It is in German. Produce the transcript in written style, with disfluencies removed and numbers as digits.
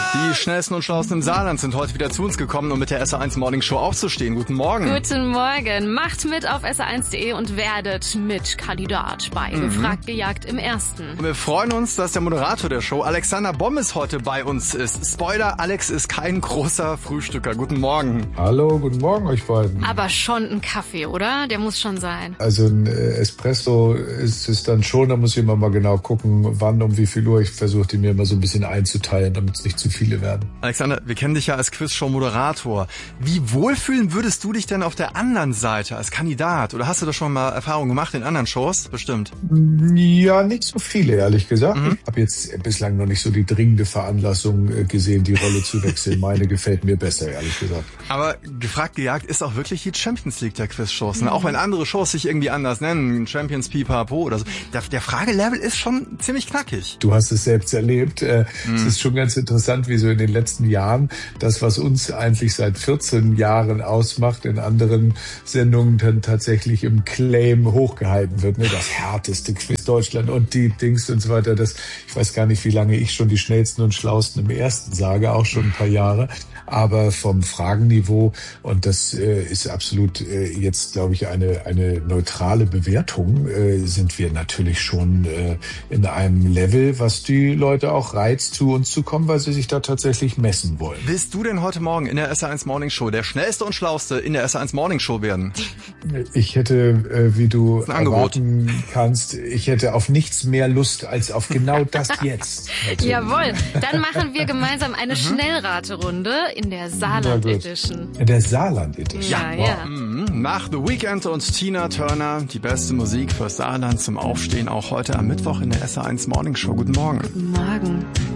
Die schnellsten und schlauesten im Saarland sind heute wieder zu uns gekommen, um mit der SR1 Morning Show aufzustehen. Guten Morgen. Guten Morgen. Macht mit auf sr1.de und werdet Mitkandidat bei Gefragt gejagt im Ersten. Und wir freuen uns, dass der Moderator der Show, Alexander Bommes, heute bei uns ist. Spoiler, Alex ist kein großer Frühstücker. Guten Morgen. Hallo, guten Morgen euch beiden. Aber schon ein Kaffee, oder? Der muss schon sein. Also ein Espresso ist es dann schon, da muss ich immer mal genau gucken, wann, um wie viel Uhr. Ich versuche die mir immer so ein bisschen einzuteilen, damit es nicht zu viele werden. Alexander, wir kennen dich ja als Quizshow-Moderator. Wie wohlfühlen würdest du dich denn auf der anderen Seite als Kandidat? Oder hast du da schon mal Erfahrungen gemacht in anderen Shows? Bestimmt. Ja, nicht so viele, ehrlich gesagt. Ich habe jetzt bislang noch nicht so die dringende Veranlassung gesehen, die Rolle zu wechseln. Meine gefällt mir besser, ehrlich gesagt. Aber Gefragt gejagt ist auch wirklich die Champions League der Quizshows. Ne? Auch wenn andere Shows sich irgendwie anders nennen, Champions Pipapo oder so. Der Fragelevel ist schon ziemlich knackig. Du hast es selbst erlebt. Es ist schon ganz interessant, wie so in den letzten Jahren das, was uns eigentlich seit 14 Jahren ausmacht, in anderen Sendungen dann tatsächlich im Claim hochgehalten wird. Ne? Das härteste Quiz Deutschland und die Dings und so weiter. Ich weiß gar nicht, wie lange ich schon die schnellsten und schlausten im Ersten sage, auch schon ein paar Jahre. Aber vom Fragenniveau, und das ist absolut jetzt, glaube ich, eine neutrale Bewertung, sind wir natürlich schon in einem Level, was die Leute auch reizt, zu uns zu kommen, weil sie sich da tatsächlich messen wollen. Willst du denn heute Morgen in der SR1 Morning Show der schnellste und schlauste in der SR1 Morning Show werden? Ich hätte, wie du erwarten kannst, ich hätte auf nichts mehr Lust als auf genau das jetzt. Jawohl, dann machen wir gemeinsam eine Schnellraterunde in der Saarland Edition. In der Saarland Edition? Ja. Nach The Weeknd und Tina Turner, die beste Musik fürs Saarland zum Aufstehen, auch heute am Mittwoch in der SR1 Morning Show. Guten Morgen. Guten Morgen.